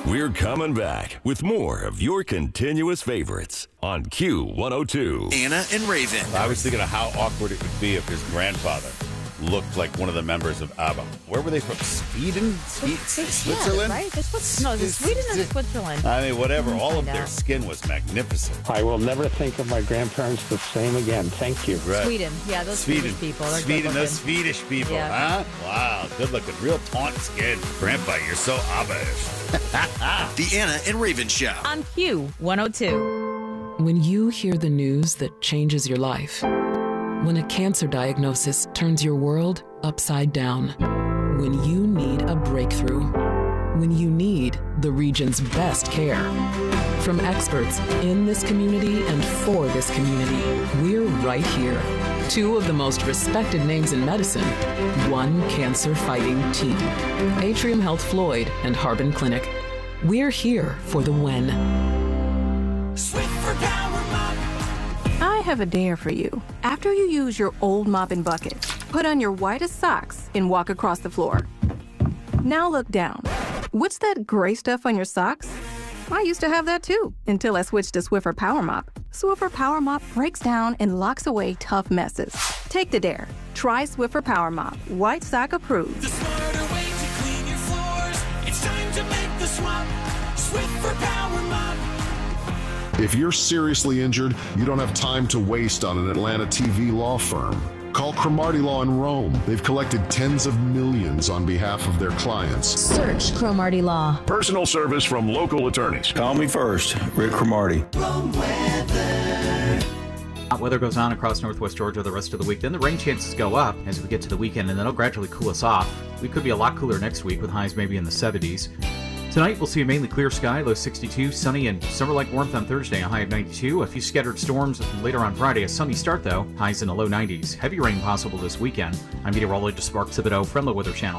We're coming back with more of your continuous favorites on Q102. Anna and Raven. I was thinking of how awkward it would be if his grandfather looked like one of the members of ABBA. Where were they from? Sweden? Switzerland? Yeah, right? Is it Sweden or Switzerland? I mean, whatever. All of their skin was magnificent. I will never think of my grandparents the same again. Thank you. Right. Sweden. Yeah, those Swedish people. Those Swedish people, huh? Wow, good looking. Real taunt skin. Grandpa, you're so ABBA-ish. The Anna and Raven Show. On Q102. When you hear the news that changes your life, when a cancer diagnosis turns your world upside down, when you need a breakthrough, when you need the region's best care. From experts in this community and for this community, we're right here. Two of the most respected names in medicine, one cancer-fighting team. Atrium Health Floyd and Harbin Clinic. We're here for the when. Swiffer Power Mop. I have a dare for you. After you use your old mop and bucket, put on your whitest socks and walk across the floor. Now look down. What's that gray stuff on your socks? I used to have that too, until I switched to Swiffer Power Mop. Swiffer Power Mop breaks down and locks away tough messes. Take the dare. Try Swiffer Power Mop. White sock approved. The smarter way to clean your floors. It's time to make the swap. Swiffer Power Mop. If you're seriously injured, you don't have time to waste on an Atlanta TV law firm. Call Cromartie Law in Rome. They've collected tens of millions on behalf of their clients. Search Cromartie Law. Personal service from local attorneys. Call me first, Rick Cromartie. Weather goes on across northwest Georgia the rest of the week. Then the rain chances go up as we get to the weekend, and then it'll gradually cool us off. We could be a lot cooler next week with highs maybe in the 70s. Tonight, we'll see a mainly clear sky, low 62, sunny and summer-like warmth on Thursday, a high of 92. A few scattered storms later on Friday, a sunny start, though, highs in the low 90s. Heavy rain possible this weekend. I'm meteorologist Mark Thibodeau from the Weather Channel.